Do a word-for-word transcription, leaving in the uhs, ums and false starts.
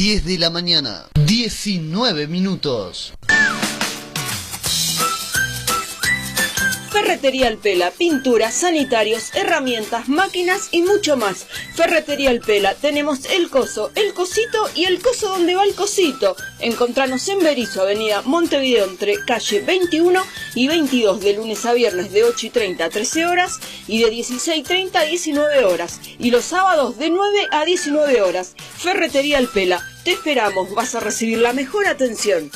diez de la mañana, diecinueve minutos. Ferretería Alpela, pinturas, sanitarios, herramientas, máquinas y mucho más. Ferretería Alpela, tenemos el coso, el cosito y el coso donde va el cosito. Encontranos en Berisso, avenida Montevideo, entre calle veintiuno y veintidós, de lunes a viernes de ocho y treinta a trece horas y de dieciséis y treinta a diecinueve horas. Y los sábados de nueve a diecinueve horas. Ferretería Alpela, te esperamos, vas a recibir la mejor atención.